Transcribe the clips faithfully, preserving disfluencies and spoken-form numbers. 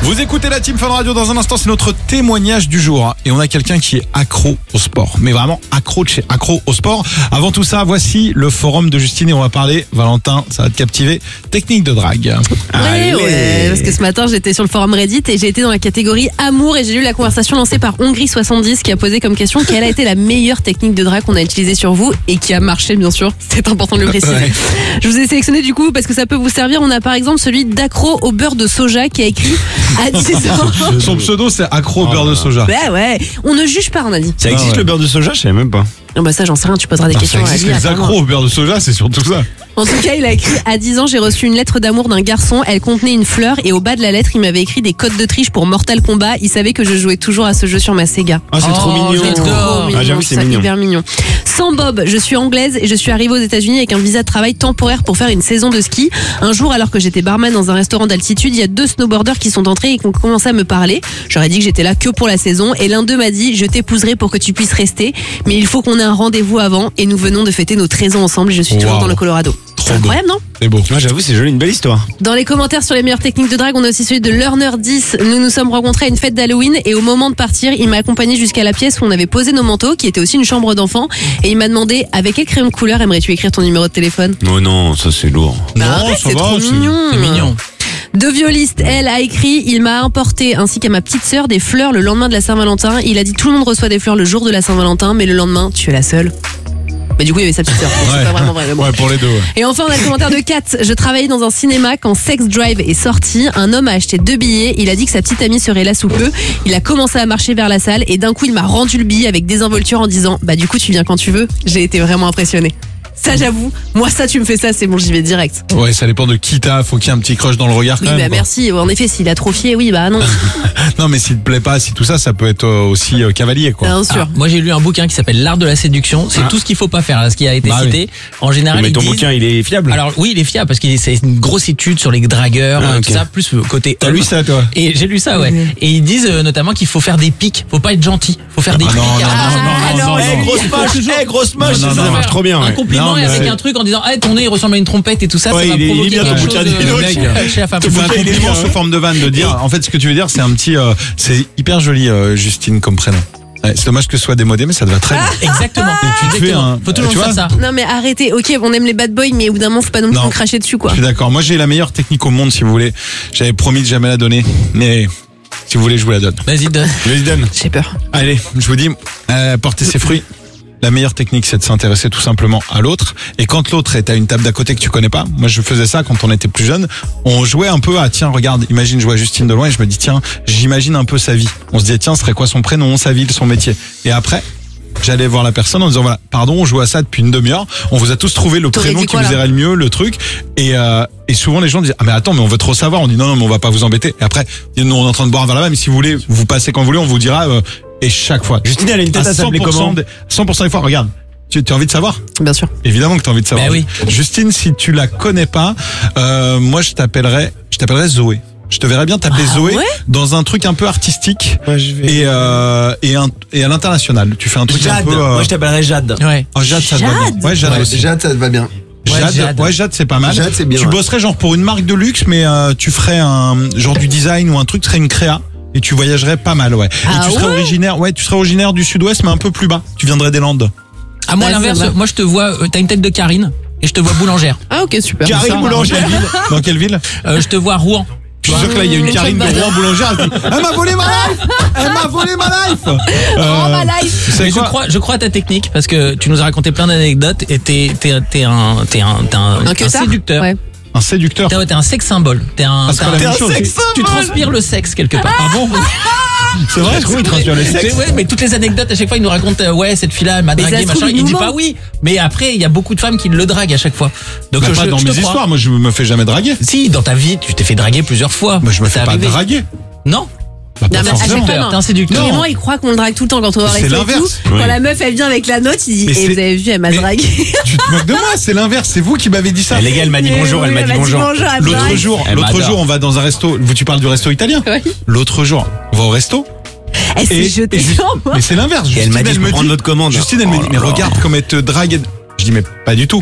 Vous écoutez la Team Fun Radio, dans un instant c'est notre témoignage du jour et on a quelqu'un qui est accro au sport, mais vraiment accro de chez accro au sport. Avant tout ça, voici le forum de Justine et on va parler, Valentin, ça va te captiver, technique de drague. Ouais, ouais, parce que ce matin j'étais sur le forum Reddit et j'ai été dans la catégorie amour et j'ai lu la conversation lancée par Hongrie soixante-dix qui a posé comme question quelle a été la meilleure technique de drague qu'on a utilisée sur vous et qui a marché bien sûr, c'est important de le préciser. Ouais. Je vous ai sélectionné du coup parce que ça peut vous servir. On a par exemple celui d'accro au beurre de soja qui a écrit à dix ans. Son pseudo c'est accro au beurre de soja. Ouais ouais, on ne juge pas, on a dit. Ça existe ah ouais. le beurre de soja, je savais même pas. Non bah ça j'en sais rien, tu poseras des ah, questions. Ça existe à les accros au beurre de soja, c'est surtout ça. En tout cas, il a écrit à dix ans, j'ai reçu une lettre d'amour d'un garçon, elle contenait une fleur et au bas de la lettre, il m'avait écrit des codes de triche pour Mortal Kombat. Il savait que je jouais toujours à ce jeu sur ma Sega. Ah, c'est oh, trop mignon. C'est trop mignon. Ah, j'avoue, c'est ça, mignon. hyper mignon. Sans Bob, je suis anglaise et je suis arrivée aux États-Unis avec un visa de travail temporaire pour faire une saison de ski. Un jour, alors que j'étais barman dans un restaurant d'altitude, il y a deux snowboarders qui sont entrés et qui ont commencé à me parler. J'aurais dit que j'étais là que pour la saison et l'un d'eux m'a dit je t'épouserai pour que tu puisses rester, mais il faut qu'on ait un rendez-vous avant et nous venons de fêter nos treize ans ensemble et je suis wow. toujours dans le Colorado. Trop c'est incroyable, non? C'est beau. Moi, j'avoue, c'est joli, une belle histoire. Dans les commentaires sur les meilleures techniques de drague, on a aussi celui de Learner dix. Nous nous sommes rencontrés à une fête d'Halloween et au moment de partir, il m'a accompagné jusqu'à la pièce où on avait posé nos manteaux, qui était aussi une chambre d'enfant, et il m'a demandé avec quel crayon de couleur aimerais-tu écrire ton numéro de téléphone? Oh non, ça c'est lourd. Bah non, arrête, ça c'est va, trop c'est, mignon. c'est mignon. De Violiste, elle a écrit, il m'a apporté ainsi qu'à ma petite sœur des fleurs le lendemain de la Saint-Valentin. Il a dit tout le monde reçoit des fleurs le jour de la Saint-Valentin, mais le lendemain, tu es la seule. Mais du coup, il y avait sa petite sœur. Ouais. C'est pas vraiment vrai. Mais bon. Ouais, pour les deux. Ouais. Et enfin, on a le commentaire de Kat. Je travaillais dans un cinéma quand Sex Drive est sorti. Un homme a acheté deux billets. Il a dit que sa petite amie serait là sous peu. Il a commencé à marcher vers la salle et d'un coup, il m'a rendu le billet avec désinvolture en disant bah du coup, tu viens quand tu veux. J'ai été vraiment impressionnée. Ça, j'avoue. Moi, ça, tu me fais ça, c'est bon, j'y vais direct. Ouais, ça dépend de qui t'as. Faut qu'il y ait un petit crush dans le regard quand oui, même. bah quoi. merci. En effet, s'il a trop fié, oui, bah non. Non, mais s'il te plaît pas, si tout ça, ça peut être aussi euh, cavalier, quoi. Bien sûr. Ah, moi, j'ai lu un bouquin qui s'appelle L'art de la séduction. C'est ah. tout ce qu'il faut pas faire, là, ce qui a été bah, cité. Oui. En général, mais ils ton disent... bouquin, il est fiable. Alors oui, il est fiable parce que c'est une grosse étude sur les dragueurs, ah, tout okay. ça, plus côté. T'as lu ça, toi? Et j'ai lu ça, ouais. Mmh. Et ils disent euh, notamment qu'il faut faire des pics. Faut pas être gentil. Faut faire des ah, pics. non, non, ah, non, non, non, non, Eh, non, grosse moche, eh, grosse moche, non, non, ça non, marche trop bien. Un Ouais. compliment non, et avec c'est... un truc en disant, eh, ton nez il ressemble à une trompette et tout ça, ouais, ça va il est, provoquer il est bien, quelque ton chose bouquin, de... le mec, chez la femme. Tu fais un compliment sous forme de vanne de dire, en fait, ce que tu veux dire, c'est un petit, euh, c'est hyper joli, euh, Justine, comme prénom. Ouais, c'est dommage que ce soit démodé, mais ça te va très bien. Exactement. tu Exactement. fais un- Faut toujours tu faire vois ça. Non, mais arrêtez. Ok, on aime les bad boys, mais au bout d'un moment, faut pas non plus Non. nous cracher dessus, quoi. Je suis d'accord. Moi, j'ai la meilleure technique au monde, si vous voulez. J'avais promis de jamais la donner, mais si vous voulez, je vous la donne. Vas-y, donne. Je vous donne. J'ai peur. Allez, je vous dis, euh, portez ses fruits. La meilleure technique, c'est de s'intéresser tout simplement à l'autre. Et quand l'autre est à une table d'à côté que tu connais pas, moi je faisais ça quand on était plus jeune, on jouait un peu à, tiens, regarde, imagine, je vois Justine de loin et je me dis, tiens, j'imagine un peu sa vie. On se dit, tiens, ce serait quoi son prénom, sa ville, son métier. Et après, j'allais voir la personne en disant, voilà, pardon, on joue à ça depuis une demi-heure, on vous a tous trouvé le T'aurais prénom dit qui quoi, vous là irait le mieux, le truc. Et, euh, et souvent les gens disent, ah mais attends, mais on veut trop savoir. On dit, non, non, mais on va pas vous embêter. Et après, nous on est en train de boire vers là-bas, mais si vous voulez, vous passez quand vous voulez, on vous dira, euh, et chaque fois. Justine, elle a une tête à s'appeler comment? des- cent pour cent des fois, regarde. Tu, tu as envie de savoir? Bien sûr. Évidemment que tu as envie de savoir. Bah oui. Justine, si tu la connais pas, euh, moi je t'appellerais, je t'appellerais Zoé. Je te verrais bien t'appeler Ah Zoé ouais dans un truc un peu artistique Ouais, je vais... et euh, et, un, et à l'international. Tu fais un truc Jade. un peu. euh, Moi, je t'appellerais Jade. Ouais. oh, Jade, ça te va bien. Jade Ouais, Jade Ouais, aussi. Jade, ça te va bien. Ouais, Jade, Jade. ouais, Jade, c'est pas mal. Jade, c'est bien, Tu ouais. bosserais genre pour une marque de luxe, mais euh, tu ferais un genre du design ou un truc, tu serais une créa. Et tu voyagerais pas mal, ouais. Ah et tu serais ouais originaire, ouais, tu serais originaire du Sud-Ouest, mais un peu plus bas. Tu viendrais des Landes. À moi, Ouais, ça l'inverse, va. moi je te vois, euh, t'as une tête de Karine et je te vois boulangère. Ah, ok, super. Karine ça, Boulanger. Dans quelle ville? Euh, je te vois Rouen. Je suis sûr que là, il y a une Karine de Rouen boulangère. Elle dit, elle m'a volé ma life! Elle m'a volé ma life! Oh, ma life. Vous savez Mais je quoi? crois, je crois à ta technique parce que tu nous as raconté plein d'anecdotes et t'es, t'es, t'es un, t'es un, t'es un, Un un queutard séducteur. Ouais. Un séducteur. T'es, t'es un sexe symbole. T'es un, Ah, c'est t'es pas la un- même t'es un chose. sexe symbole. Tu transpires le sexe quelque part. Ah bon? C'est vrai, je trouve il transpire le sexe. C'est- Ouais, mais toutes les anecdotes à chaque fois, il nous raconte euh, ouais cette fille-là elle m'a Mais ça dragué se trouve, machin. il Il dit nous pas ment. oui, mais après il y a beaucoup de femmes qui le draguent à chaque fois. Donc Bah, je, pas dans je mes te crois. histoires, moi je me fais jamais draguer. Si dans ta vie tu t'es fait draguer plusieurs fois. Moi je me C'est fais pas arrivé. draguer. Non. Bah, pas Non, mais à chaque forcément. fois, non. T'es un séducteur. Mais moi, il croit qu'on le drague tout le temps quand on va au C'est resto et tout. l'inverse. Quand Oui. la meuf, elle vient avec la note, il dit, Mais et c'est- vous avez vu, elle m'a Mais- dragué. Tu te moques de moi, c'est l'inverse, c'est vous qui m'avez dit ça. Les gars, elle m'a dit Mais bonjour, oui, elle m'a dit bonjour. bonjour, elle me L'autre drague. jour, Elle l'autre m'adore. jour, on va dans un resto. Tu parles du resto italien? Oui. L'autre jour, on va au resto. Elle s'est jetée Ju- sur moi. mais c'est l'inverse. Et elle Justine, m'a dit, je peux me prendre notre commande. Justine, elle me Oh dit, là mais là. regarde comme elle te drague. Je dis, mais pas du tout.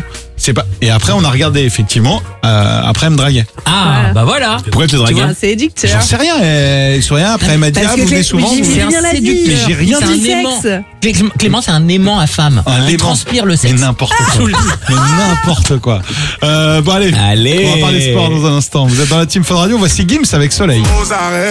C'est pas. Et après, on a regardé effectivement. Euh, après, elle me draguait. Ah, Voilà. bah voilà. Pourquoi tu te draguais? Ah, c'est éducteur. J'en sais rien. Elle, sur rien. Après, elle m'a dit Parce ah, que vous venez Clé- souvent. mais vous- j'ai C'est bien un la vie. séducteur. Mais j'ai rien C'est un dit. aimant. Sexe. Clé- Clément, c'est un aimant à femme. Un Il aimant. transpire le Mais sexe. n'importe quoi. Mais n'importe quoi. Euh, bon allez. Allez. On va parler sport dans un instant. Vous êtes dans la team Fun Radio. Voici Gims avec Soleil. Aux arrêts.